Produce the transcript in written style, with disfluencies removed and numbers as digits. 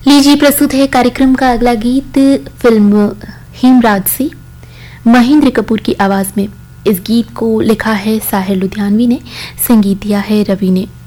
लीजिए प्रस्तुत है कार्यक्रम का अगला गीत फिल्म हेमराज से महेंद्र कपूर की आवाज में। इस गीत को लिखा है साहिर लुधियानवी ने, संगीत दिया है रवि ने।